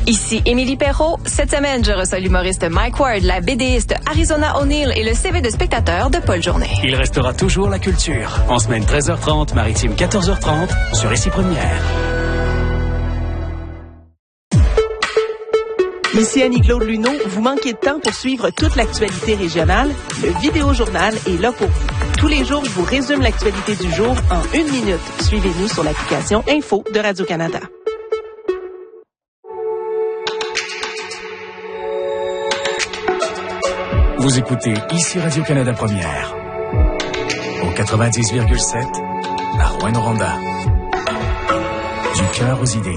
Ici Émilie Perrault. Cette semaine, je reçois l'humoriste Mike Ward, la BDiste Arizona O'Neill et le CV de spectateur de Paul Journet. Il restera toujours la culture. En semaine 13h30, maritime 14h30, sur Ici Première. Ici Annie-Claude Luneau, vous manquez de temps pour suivre toute l'actualité régionale? Le Vidéojournal est là pour vous. Tous les jours, je vous résume l'actualité du jour en 1 minute. Suivez-nous sur l'application Info de Radio-Canada. Vous écoutez Ici Radio-Canada Première. Au 90,7, à Rouyn-Noranda. Du cœur aux idées.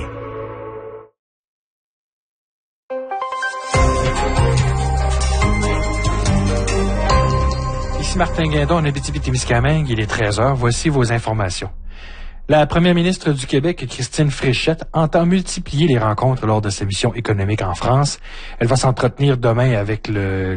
Ici Martin Guindon, en Abitibi-Témiscamingue, il est 13h. Voici vos informations. La première ministre du Québec, Christine Fréchette, entend multiplier les rencontres lors de sa mission économique en France. Elle va s'entretenir demain avec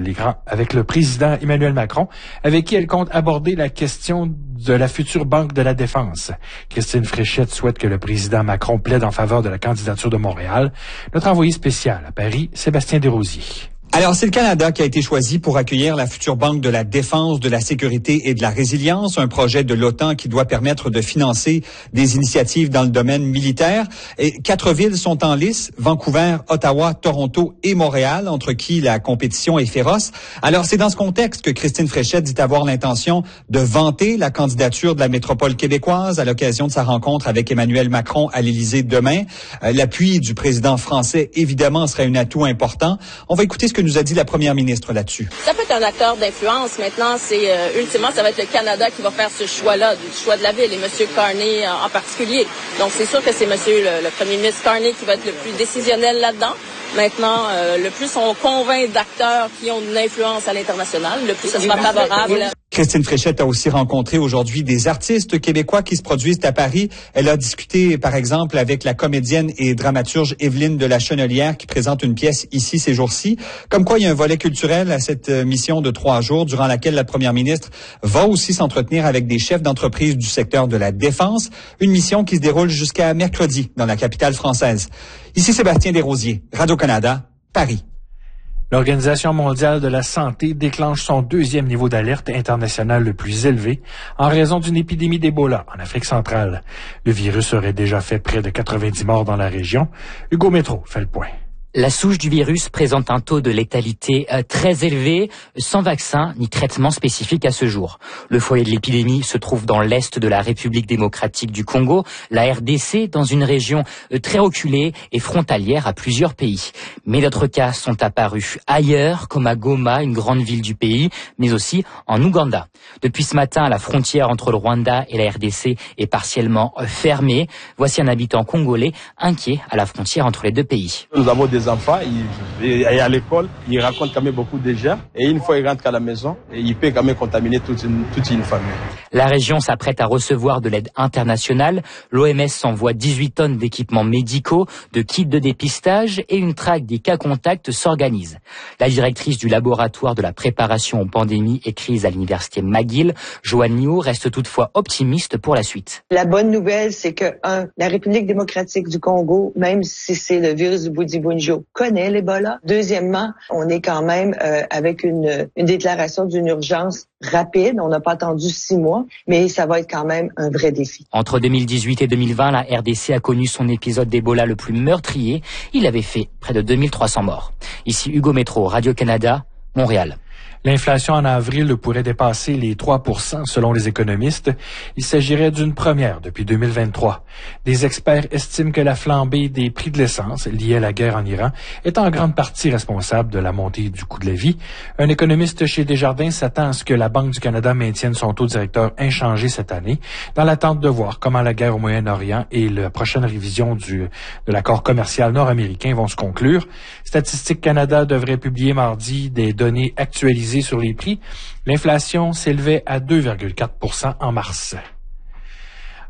le président Emmanuel Macron, avec qui elle compte aborder la question de la future Banque de la Défense. Christine Fréchette souhaite que le président Macron plaide en faveur de la candidature de Montréal. Notre envoyé spécial à Paris, Sébastien Desrosiers. Alors, c'est le Canada qui a été choisi pour accueillir la future Banque de la Défense, de la Sécurité et de la Résilience, un projet de l'OTAN qui doit permettre de financer des initiatives dans le domaine militaire. Et 4 villes sont en lice, Vancouver, Ottawa, Toronto et Montréal, entre qui la compétition est féroce. Alors, c'est dans ce contexte que Christine Fréchette dit avoir l'intention de vanter la candidature de la métropole québécoise à l'occasion de sa rencontre avec Emmanuel Macron à l'Élysée demain. L'appui du président français, évidemment, serait un atout important. On va écouter ce que nous a dit la première ministre là-dessus. Ça peut être un acteur d'influence. Maintenant, c'est ultimement, ça va être le Canada qui va faire ce choix-là, du choix de la ville, et M. Carney en particulier. Donc, c'est sûr que c'est M. le premier ministre Carney qui va être le plus décisionnel là-dedans. Maintenant, le plus on convainc d'acteurs qui ont une influence à l'international, le plus ce sera favorable. Christine Fréchette a aussi rencontré aujourd'hui des artistes québécois qui se produisent à Paris. Elle a discuté, par exemple, avec la comédienne et dramaturge Evelyne de la Chenelière qui présente une pièce ici ces jours-ci. Comme quoi, il y a un volet culturel à cette mission de 3 jours durant laquelle la première ministre va aussi s'entretenir avec des chefs d'entreprise du secteur de la défense. Une mission qui se déroule jusqu'à mercredi dans la capitale française. Ici Sébastien Desrosiers, Radio-Canada, Paris. L'Organisation mondiale de la santé déclenche son 2e niveau d'alerte international le plus élevé en raison d'une épidémie d'Ebola en Afrique centrale. Le virus aurait déjà fait près de 90 morts dans la région. Hugo Métro fait le point. La souche du virus présente un taux de létalité très élevé, sans vaccin ni traitement spécifique à ce jour. Le foyer de l'épidémie se trouve dans l'est de la République démocratique du Congo, la RDC, dans une région très reculée et frontalière à plusieurs pays. Mais d'autres cas sont apparus ailleurs, comme à Goma, une grande ville du pays, mais aussi en Ouganda. Depuis ce matin, la frontière entre le Rwanda et la RDC est partiellement fermée. Voici un habitant congolais inquiet à la frontière entre les deux pays. Nous avons des enfants, et à l'école, ils racontent quand même beaucoup de gens. Et une fois ils rentrent à la maison, il peut quand même contaminer toute une famille. La région s'apprête à recevoir de l'aide internationale. L'OMS envoie 18 tonnes d'équipements médicaux, de kits de dépistage et une traque des cas contacts s'organise. La directrice du laboratoire de la préparation aux pandémies et crises à l'université McGill, Joanne Niou, reste toutefois optimiste pour la suite. La bonne nouvelle, c'est que, la République démocratique du Congo, même si c'est le virus du Bundibugyo, connaît l'Ebola. Deuxièmement, on est quand même avec une déclaration d'une urgence rapide. On n'a pas attendu 6 mois, mais ça va être quand même un vrai défi. Entre 2018 et 2020, la RDC a connu son épisode d'Ebola le plus meurtrier. Il avait fait près de 2300 morts. Ici Hugo Métro, Radio-Canada, Montréal. L'inflation en avril pourrait dépasser les 3% selon les économistes. Il s'agirait d'une première depuis 2023. Des experts estiment que la flambée des prix de l'essence liée à la guerre en Iran est en grande partie responsable de la montée du coût de la vie. Un économiste chez Desjardins s'attend à ce que la Banque du Canada maintienne son taux directeur inchangé cette année, dans l'attente de voir comment la guerre au Moyen-Orient et la prochaine révision de l'accord commercial nord-américain vont se conclure. Statistique Canada devrait publier mardi des données actualisées sur les prix. L'inflation s'élevait à 2,4% en mars.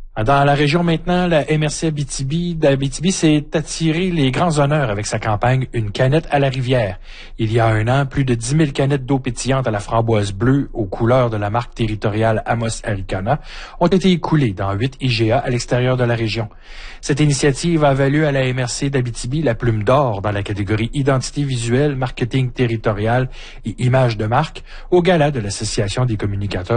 Dans la région maintenant, la MRC d'Abitibi s'est attiré les grands honneurs avec sa campagne « Une canette à la rivière ». Il y a un an, plus de 10 000 canettes d'eau pétillante à la framboise bleue aux couleurs de la marque territoriale Amos Aricana ont été écoulées dans 8 IGA à l'extérieur de la région. Cette initiative a valu à la MRC d'Abitibi la plume d'or dans la catégorie identité visuelle, marketing territorial et image de marque au gala de l'Association des communicateurs